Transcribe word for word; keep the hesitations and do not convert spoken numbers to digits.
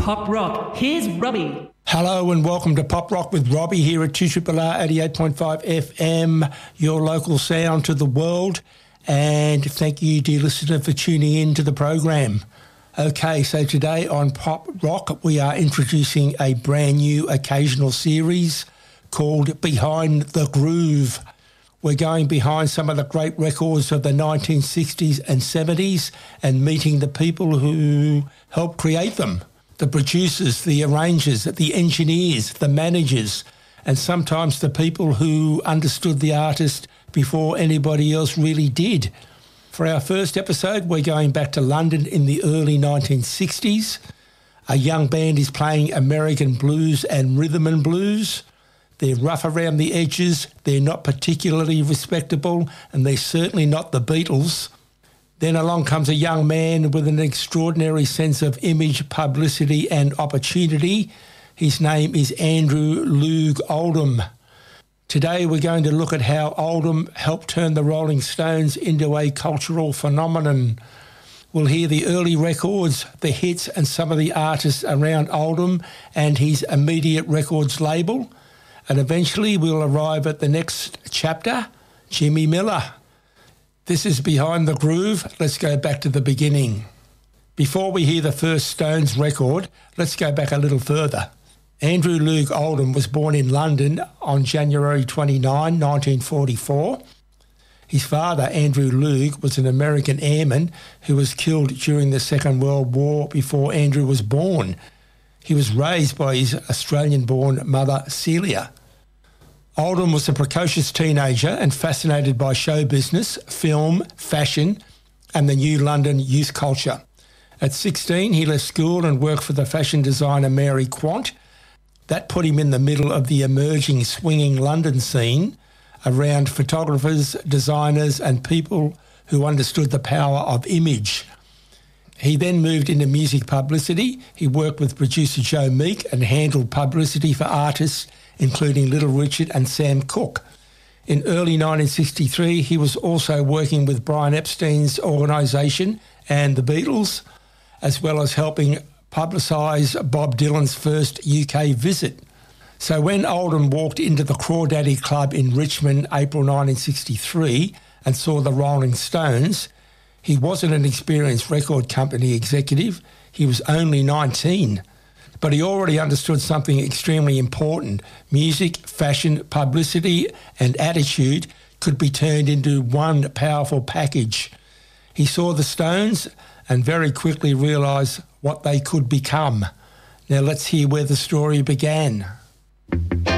Pop Rock. Here's Robbie. Hello and welcome to Pop Rock with Robbie here at two R R R eighty-eight point five F M, your local sound to the world. And thank you, dear listener, for tuning in to the program. Okay, so today on Pop Rock, we are introducing a brand new occasional series called Behind the Groove. We're going behind some of the great records of the nineteen sixties and seventies and meeting the people who helped create them. The producers, the arrangers, the engineers, the managers, and sometimes the people who understood the artist before anybody else really did. For our first episode, we're going back to London in the early nineteen sixties. A young band is playing American blues and rhythm and blues. They're rough around the edges, they're not particularly respectable, and they're certainly not the Beatles. Then along comes a young man with an extraordinary sense of image, publicity and opportunity. His name is Andrew Loog Oldham. Today we're going to look at how Oldham helped turn the Rolling Stones into a cultural phenomenon. We'll hear the early records, the hits and some of the artists around Oldham and his immediate records label. And eventually we'll arrive at the next chapter, Jimmy Miller. This is Behind the Groove. Let's go back to the beginning. Before we hear the first Stones record, let's go back a little further. Andrew Loog Oldham was born in London on January twenty-ninth, nineteen forty-four. His father, Andrew Loog, was an American airman who was killed during the Second World War before Andrew was born. He was raised by his Australian-born mother, Celia. Oldham was a precocious teenager and fascinated by show business, film, fashion, and the new London youth culture. At sixteen, he left school and worked for the fashion designer Mary Quant. That put him in the middle of the emerging swinging London scene around photographers, designers, and people who understood the power of image. He then moved into music publicity. He worked with producer Joe Meek and handled publicity for artists including Little Richard and Sam Cooke. In early nineteen sixty-three, he was also working with Brian Epstein's organisation and the Beatles, as well as helping publicise Bob Dylan's first U K visit. So when Oldham walked into the Crawdaddy Club in Richmond, April nineteen sixty-three, and saw the Rolling Stones, he wasn't an experienced record company executive. He was only nineteen. But he already understood something extremely important. Music, fashion, publicity and attitude could be turned into one powerful package. He saw the Stones and very quickly realised what they could become. Now let's hear where the story began.